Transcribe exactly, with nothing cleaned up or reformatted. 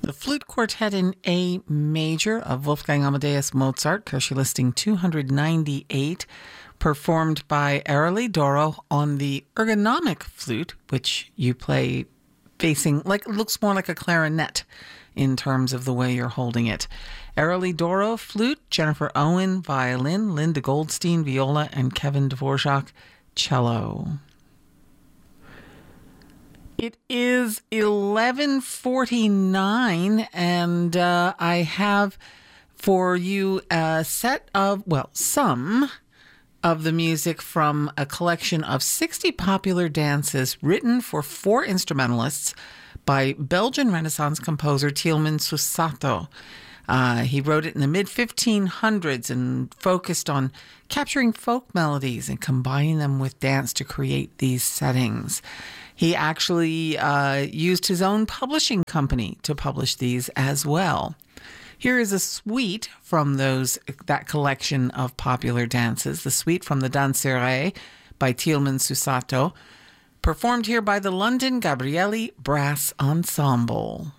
The Flute Quartet in A Major of Wolfgang Amadeus Mozart, Kirche listing two hundred ninety-eight, performed by Eroli Doro on the ergonomic flute, which you play facing, like, it looks more like a clarinet in terms of the way you're holding it. Eroli Doro, flute, Jennifer Owen, violin, Linda Goldstein, viola, and Kevin Dvorak, cello. It is eleven forty-nine, and uh, I have for you a set of, well, some of the music from a collection of sixty popular dances written for four instrumentalists by Belgian Renaissance composer Tieleman Susato. Uh, he wrote it in the mid fifteen hundreds and focused on capturing folk melodies and combining them with dance to create these settings. He actually uh, used his own publishing company to publish these as well. Here is a suite from those that collection of popular dances, the suite from the Danserie by Tieleman Susato, performed here by the London Gabrieli Brass Ensemble.